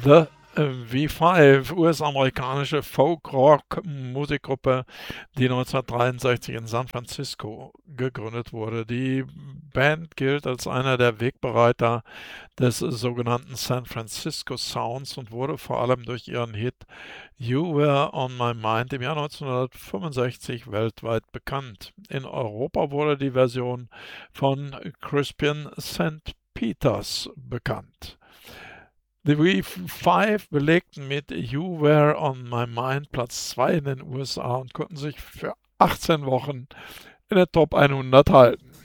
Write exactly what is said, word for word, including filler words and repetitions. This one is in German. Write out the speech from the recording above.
The V fünf, U S-amerikanische Folk-Rock-Musikgruppe, die neunzehnhundertdreiundsechzig in San Francisco gegründet wurde. Die Band gilt als einer der Wegbereiter des sogenannten San Francisco Sounds und wurde vor allem durch ihren Hit You Were on My Mind im Jahr neunzehnhundertfünfundsechzig weltweit bekannt. In Europa wurde die Version von Crispian Saint Peters bekannt. Die V fünf belegten mit You Were on My Mind Platz zwei in den U S A und konnten sich für achtzehn Wochen in der Top hundert halten.